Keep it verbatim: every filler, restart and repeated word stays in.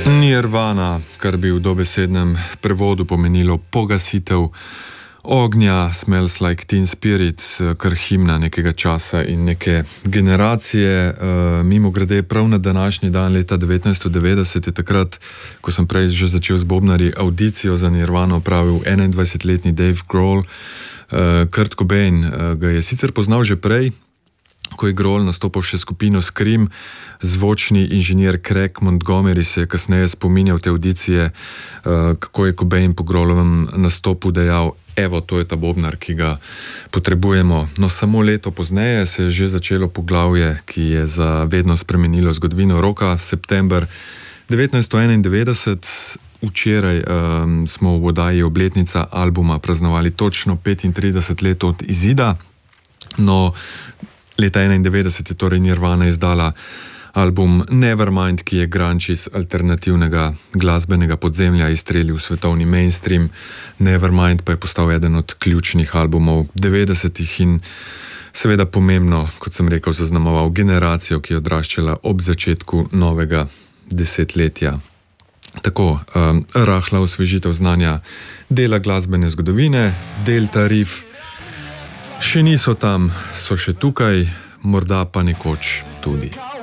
Nirvana, kar bi v dobesednem prevodu pomenilo pogasitev ognja, Smells Like Teen Spirit, kar himna nekega časa in neke generacije. Mimo grede, prav na današnji dan leta devetnajststo devetdeset je takrat, ko sem prej že začel z bobnarji, audicijo za Nirvano opravil enaindvajsetletni Dave Grohl. Kurt Cobain ga je sicer poznal že prej, ko je Grohl nastopal še skupino Scream. Zvočni inženir Craig Montgomery se je kasneje spominjal te audicije, kako je Cobain po Grohlovem nastopu dejal: evo, to je ta bobnar, ki ga potrebujemo. No, samo leto pozneje se je že začelo poglavje, ki je za vedno spremenilo zgodovino roka. September devetnajststo enaindevetdeset, včeraj um, smo v oddaji obletnica albuma praznovali točno petintrideset let od izida. No, leta enaindevetdeset je torej Nirvana izdala album Nevermind, ki je grunge iz alternativnega glasbenega podzemlja izstrelil v svetovni mainstream. Nevermind pa je postal eden od ključnih albumov devetdesetih in seveda pomembno, kot sem rekel, zaznamoval generacijo, ki je odraščala ob začetku novega desetletja. Tako, um, rahla osvežitev znanja dela glasbene zgodovine, Delta Riff še niso tam, so še tukaj, morda pa nekoč tudi.